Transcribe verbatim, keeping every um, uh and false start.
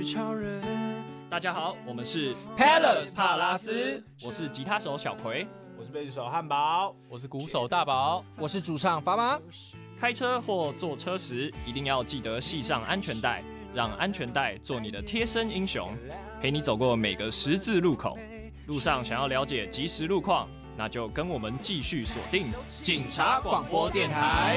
超人。 大家好，我们是 Palace 帕拉斯， 我是吉他手小葵， 我是贝斯手汉堡， 我是鼓手大宝， 我是主唱发妈。 开车或坐车时，一定要记得系上安全带，让安全带做你的贴身英雄，陪你走过每个十字路口。路上想要了解即时路况，那就跟我们继续锁定警察广播电台。